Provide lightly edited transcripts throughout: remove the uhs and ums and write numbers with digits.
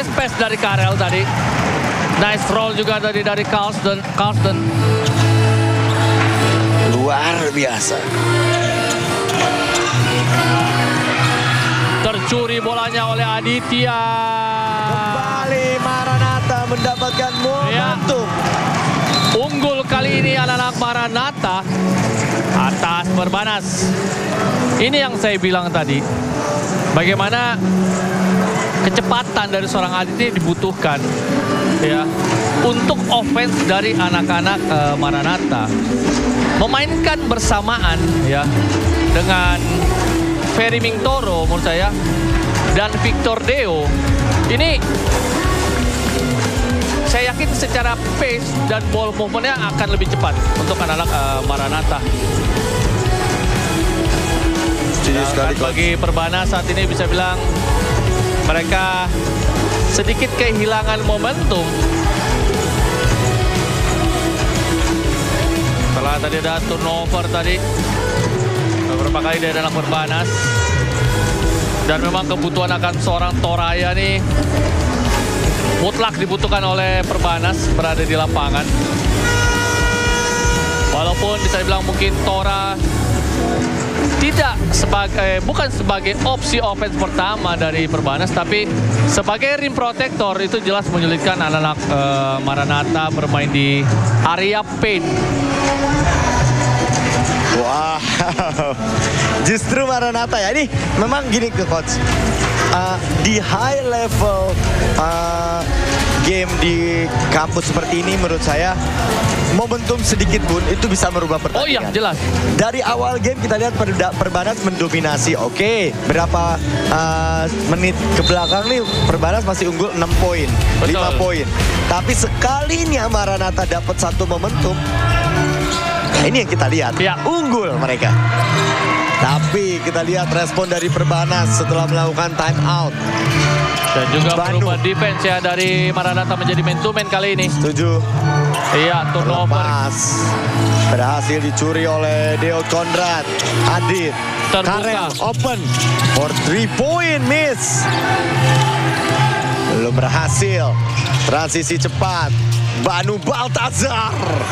Nice pass dari Karel tadi. Nice roll juga dari Carlston. Luar biasa. Tercuri bolanya oleh Aditya. Kembali Maranatha mendapatkan momentum. Unggul kali ini anak-anak Maranatha atas Perbanas. Ini yang saya bilang tadi. Bagaimana kecepatan dari seorang Aditya dibutuhkan ya untuk offense dari anak-anak Maranatha. Memainkan bersamaan ya dengan Ferry Mingtoro menurut saya dan Victor Deo. Ini saya yakin secara pace dan ball movementnya akan lebih cepat untuk anak-anak Maranatha. Dan bagi Perbanas saat ini bisa bilang mereka sedikit kehilangan momentum. Setelah tadi ada turnover tadi beberapa kali dari anak Perbanas. Dan memang kebutuhan akan seorang Thoraya nih mutlak dibutuhkan oleh Perbanas berada di lapangan. Walaupun bisa dibilang mungkin Thora tidak bukan sebagai opsi offense pertama dari Perbanas, tapi sebagai rim protector itu jelas menyulitkan anak-anak Maranatha bermain di area paint. Wow, justru Maranatha ya. Ini memang gini ke coach, di high level game di kampus seperti ini menurut saya momentum sedikit pun itu bisa merubah pertandingan. Oh iya, jelas. Dari awal game kita lihat Perbanas mendominasi. Oke, berapa menit ke belakang nih Perbanas masih unggul 6 poin, 5 poin. Tapi sekalinya Maranatha dapat satu momentum, ini yang kita lihat, ya, unggul mereka. Tapi kita lihat respon dari Perbanas setelah melakukan time out. Dan juga berubah defense ya dari Maranatha menjadi man to man kali ini. Setuju. Iya, turnover. Lepas. Berhasil dicuri oleh Deo Conrad. Adit. Karel open for 3 point miss. Belum berhasil. Transisi cepat. Banu Baltazar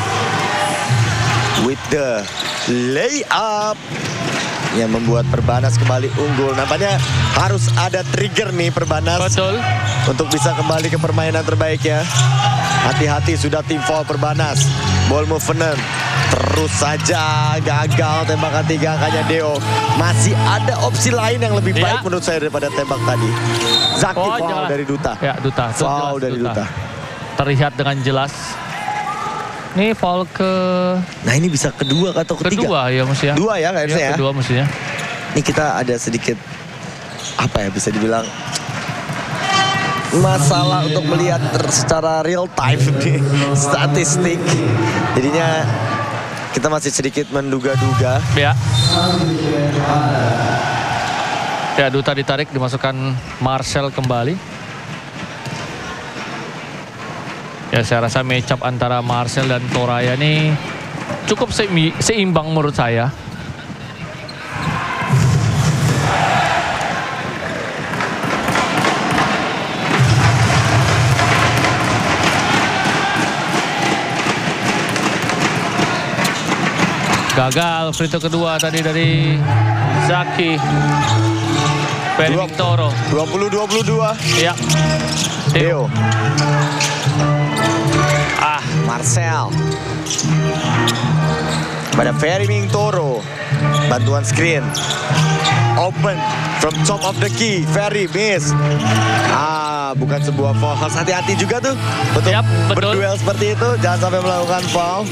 with the layup yang membuat Perbanas kembali unggul. Nampaknya harus ada trigger nih Perbanas. Betul. Untuk bisa kembali ke permainan terbaiknya. Hati-hati, sudah tim foul Perbanas. Ball movement terus saja gagal tembakan 3 angkanya Deo. Masih ada opsi lain yang lebih baik menurut saya daripada tembak tadi. Zaki foul dari Duta. Ya, Duta. Foul dari Duta. Terlihat dengan jelas. Ini foul ke... Nah ini bisa kedua atau ketiga? Kedua ya mestinya. Dua ya kayaknya ya. Kedua mestinya. Ini kita ada sedikit, apa ya bisa dibilang, masalah untuk melihat secara real time di statistik. Jadinya kita masih sedikit menduga-duga. Ya. Ya, Duta ditarik, dimasukkan Marcel kembali. Ya, saya rasa match up antara Marcel dan Thoraya ini cukup seimbang menurut saya. Gagal free throw kedua tadi dari Zaki. Ferry Mingtoro. 20-22. Ya. Deo. Marcel pada Ferry Mingtoro, bantuan screen open from top of the key. Ferry miss. Bukan sebuah foul. Harus hati-hati juga tuh untuk berduel seperti itu, jangan sampai melakukan foul.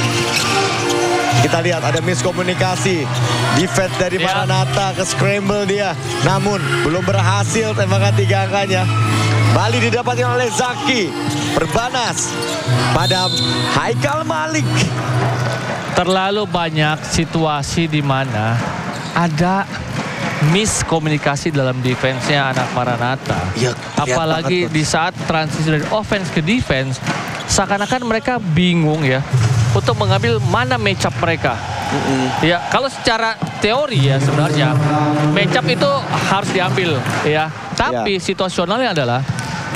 Kita lihat ada miskomunikasi defense dari Maranatha, ke scramble dia, namun belum berhasil tembakan 3 angkanya. Bali didapatkan oleh Zaki. Perbanas pada Haikal Malik. Terlalu banyak situasi di mana ada miskomunikasi dalam defense-nya anak Maranatha. Ya, apalagi di saat transisi dari offense ke defense, seakan-akan mereka bingung ya untuk mengambil mana match up mereka. Ya, kalau secara teori ya sebenarnya match up itu harus diambil ya. Tapi situasionalnya adalah